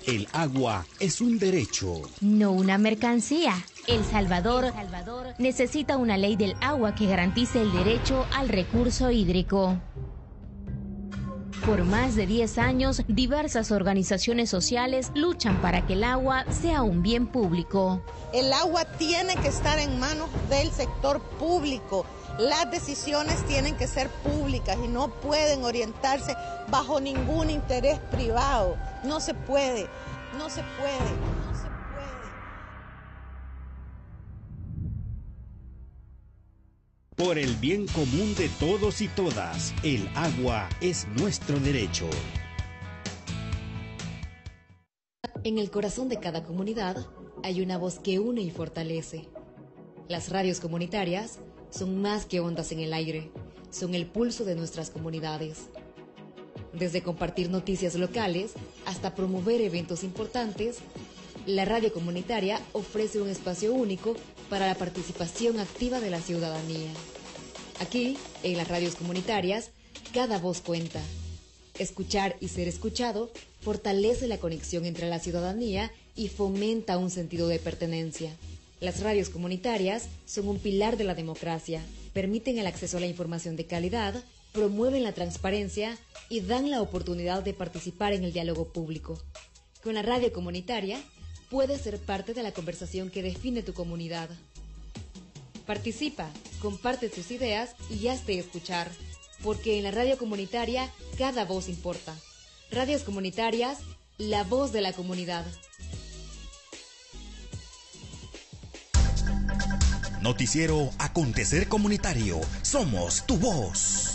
El agua es un derecho, no una mercancía. El Salvador necesita una ley del agua que garantice el derecho al recurso hídrico. Por más de 10 años, diversas organizaciones sociales luchan para que el agua sea un bien público. El agua tiene que estar en manos del sector público. Las decisiones tienen que ser públicas y no pueden orientarse bajo ningún interés privado. No se puede, no se puede, no se puede. Por el bien común de todos y todas, el agua es nuestro derecho. En el corazón de cada comunidad hay una voz que une y fortalece. Las radios comunitarias son más que ondas en el aire, son el pulso de nuestras comunidades. Desde compartir noticias locales hasta promover eventos importantes, la radio comunitaria ofrece un espacio único para la participación activa de la ciudadanía. Aquí, en las radios comunitarias, cada voz cuenta. Escuchar y ser escuchado fortalece la conexión entre la ciudadanía y fomenta un sentido de pertenencia. Las radios comunitarias son un pilar de la democracia, permiten el acceso a la información de calidad, promueven la transparencia y dan la oportunidad de participar en el diálogo público. Con la radio comunitaria, puedes ser parte de la conversación que define tu comunidad. Participa, comparte tus ideas y hazte escuchar, porque en la radio comunitaria cada voz importa. Radios comunitarias, la voz de la comunidad. Noticiero Acontecer Comunitario. Somos tu voz.